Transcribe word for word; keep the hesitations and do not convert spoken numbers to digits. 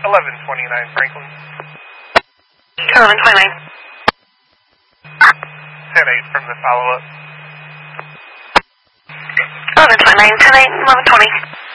eleven twenty-nine Franklin. eleven twenty-nine. ten eight from the follow-up. eleven twenty-nine, ten eight, eleven twenty.